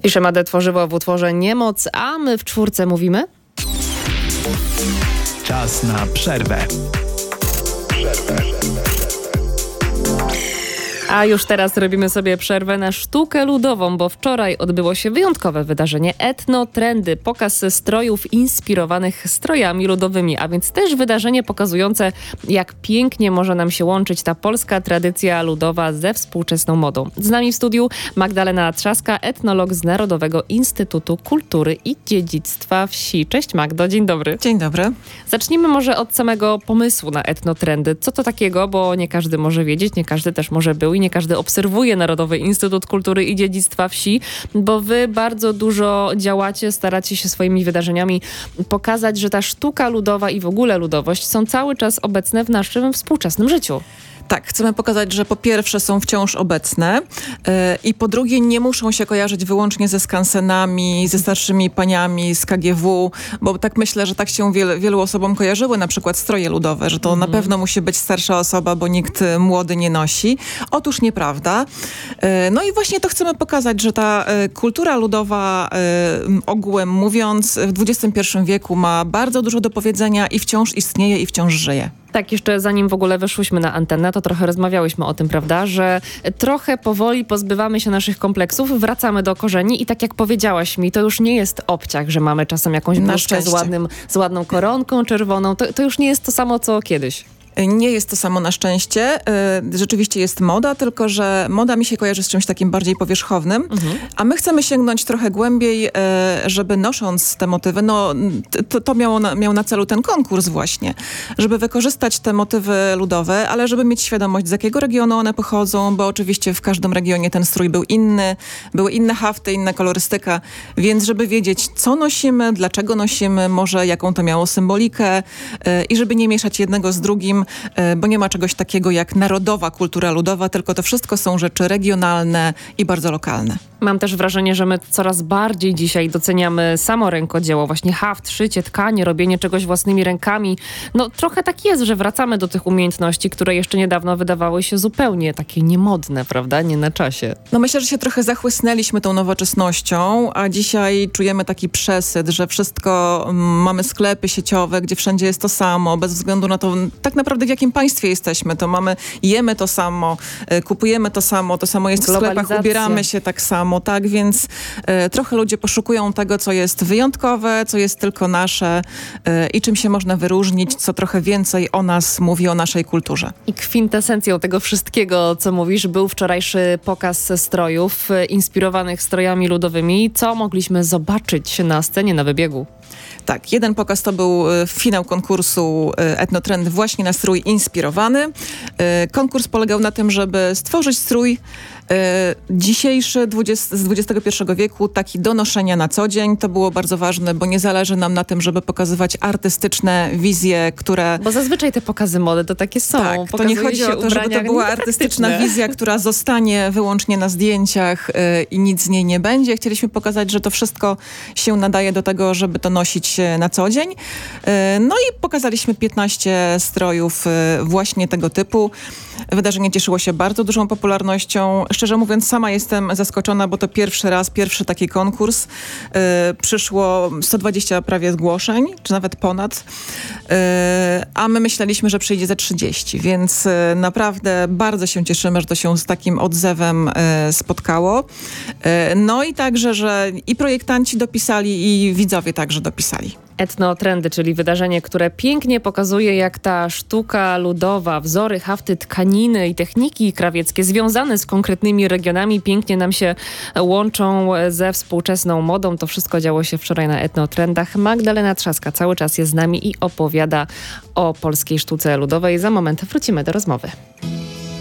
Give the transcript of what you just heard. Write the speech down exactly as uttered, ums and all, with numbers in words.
Pisze Made Tworzywo w utworze Niemoc, a my w czwórce mówimy... Czas na przerwę. Przerwę. A już teraz robimy sobie przerwę na sztukę ludową, bo wczoraj odbyło się wyjątkowe wydarzenie Etno Trendy, pokaz strojów inspirowanych strojami ludowymi, a więc też wydarzenie pokazujące, jak pięknie może nam się łączyć ta polska tradycja ludowa ze współczesną modą. Z nami w studiu Magdalena Trzaska, etnolog z Narodowego Instytutu Kultury i Dziedzictwa Wsi. Cześć Magdo, dzień dobry. Dzień dobry. Zacznijmy może od samego pomysłu na Etno Trendy. Co to takiego, bo nie każdy może wiedzieć, nie każdy też może był i nie każdy obserwuje Narodowy Instytut Kultury i Dziedzictwa Wsi, bo wy bardzo dużo działacie, staracie się swoimi wydarzeniami pokazać, że ta sztuka ludowa i w ogóle ludowość są cały czas obecne w naszym współczesnym życiu. Tak, chcemy pokazać, że po pierwsze są wciąż obecne yy, i po drugie nie muszą się kojarzyć wyłącznie ze skansenami, ze starszymi paniami z K G W, bo tak myślę, że tak się wiel, wielu osobom kojarzyły na przykład stroje ludowe, że to mm. na pewno musi być starsza osoba, bo nikt młody nie nosi. Otóż nieprawda. Yy, no i właśnie to chcemy pokazać, że ta yy, kultura ludowa yy, ogółem mówiąc w dwudziestym pierwszym wieku ma bardzo dużo do powiedzenia i wciąż istnieje i wciąż żyje. Tak, jeszcze zanim w ogóle weszłyśmy na antenę, to trochę rozmawiałyśmy o tym, prawda, że trochę powoli pozbywamy się naszych kompleksów, wracamy do korzeni i tak jak powiedziałaś mi, to już nie jest obciach, że mamy czasem jakąś bluzkę z, ładnym, z ładną koronką czerwoną, to, to już nie jest to samo, co kiedyś. Nie jest to samo na szczęście. Rzeczywiście jest moda, tylko że moda mi się kojarzy z czymś takim bardziej powierzchownym, mhm. a my chcemy sięgnąć trochę głębiej, żeby nosząc te motywy, no to, to miało na, miał na celu ten konkurs właśnie, żeby wykorzystać te motywy ludowe, ale żeby mieć świadomość, z jakiego regionu one pochodzą, bo oczywiście w każdym regionie ten strój był inny, były inne hafty, inna kolorystyka, więc żeby wiedzieć, co nosimy, dlaczego nosimy, może jaką to miało symbolikę i żeby nie mieszać jednego z drugim, bo nie ma czegoś takiego jak narodowa kultura ludowa, tylko to wszystko są rzeczy regionalne i bardzo lokalne. Mam też wrażenie, że my coraz bardziej dzisiaj doceniamy samo rękodzieło, właśnie haft, szycie, tkanie, robienie czegoś własnymi rękami. No trochę tak jest, że wracamy do tych umiejętności, które jeszcze niedawno wydawały się zupełnie takie niemodne, prawda? Nie na czasie. No myślę, że się trochę zachłysnęliśmy tą nowoczesnością, a dzisiaj czujemy taki przesyt, że wszystko, mamy sklepy sieciowe, gdzie wszędzie jest to samo, bez względu na to tak naprawdę w jakim państwie jesteśmy, to mamy, jemy to samo, kupujemy to samo, to samo jest w sklepach, ubieramy się tak samo. Tak, więc e, trochę ludzie poszukują tego, co jest wyjątkowe, co jest tylko nasze e, i czym się można wyróżnić, co trochę więcej o nas mówi, o naszej kulturze. I kwintesencją tego wszystkiego, co mówisz, był wczorajszy pokaz strojów e, inspirowanych strojami ludowymi. Co mogliśmy zobaczyć na scenie, na wybiegu? Tak, jeden pokaz to był finał konkursu Etno Trendy właśnie na strój inspirowany. Konkurs polegał na tym, żeby stworzyć strój dzisiejszy dwudziesty, z dwudziestego pierwszego wieku, taki do noszenia na co dzień. To było bardzo ważne, bo nie zależy nam na tym, żeby pokazywać artystyczne wizje, które... Bo zazwyczaj te pokazy mody to takie są. Tak, to nie chodzi o to, żeby to była artystyczna wizja, która zostanie wyłącznie na zdjęciach yy, i nic z niej nie będzie. Chcieliśmy pokazać, że to wszystko się nadaje do tego, żeby to nosić na co dzień. Yy, no i pokazaliśmy piętnaście strojów yy, właśnie tego typu. Wydarzenie cieszyło się bardzo dużą popularnością. Szczerze mówiąc, sama jestem zaskoczona, bo to pierwszy raz, pierwszy taki konkurs. Yy, przyszło sto dwadzieścia prawie zgłoszeń, czy nawet ponad. Yy, a my myśleliśmy, że przyjdzie ze trzydzieści, więc yy, naprawdę bardzo się cieszymy, że to się z takim odzewem yy, spotkało. Yy, no i także, że i projektanci dopisali, i widzowie także dopisali. Etno Trendy, czyli wydarzenie, które pięknie pokazuje, jak ta sztuka ludowa, wzory, hafty, tkaniny i techniki krawieckie związane z konkretnymi regionami pięknie nam się łączą ze współczesną modą. To wszystko działo się wczoraj na Etno Trendach. Magdalena Trzaska cały czas jest z nami i opowiada o polskiej sztuce ludowej. Za moment wrócimy do rozmowy.